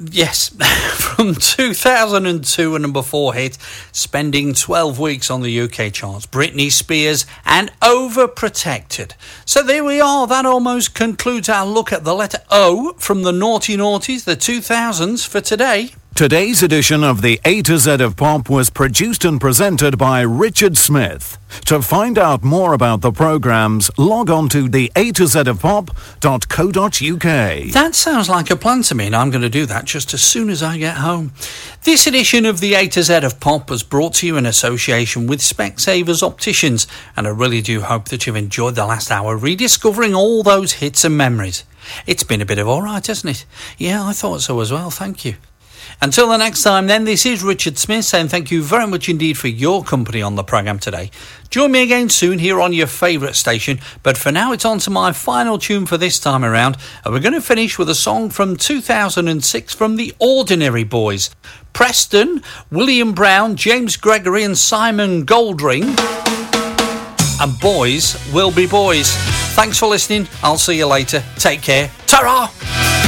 Yes, from 2002, a number 4 hit, spending 12 weeks on the UK charts, Britney Spears and Overprotected. So there we are, that almost concludes our look at the letter O from the Naughty Naughties, the 2000s for today. Today's edition of the A to Z of Pop was produced and presented by Richard Smith. To find out more about the programmes, log on to the A to Z of Pop.co.uk. That sounds like a plan to me, and I'm going to do that just as soon as I get home. This edition of the A to Z of Pop was brought to you in association with Specsavers Opticians, and I really do hope that you've enjoyed the last hour rediscovering all those hits and memories. It's been a bit of all right, hasn't it? Yeah, I thought so as well, thank you. Until the next time then, this is Richard Smith saying thank you very much indeed for your company on the programme today. Join me again soon here on your favourite station, but for now it's on to my final tune for this time around, and we're going to finish with a song from 2006 from the Ordinary Boys. Preston, William Brown, James Gregory and Simon Goldring, and boys will be boys. Thanks for listening, I'll see you later, take care, ta-ra!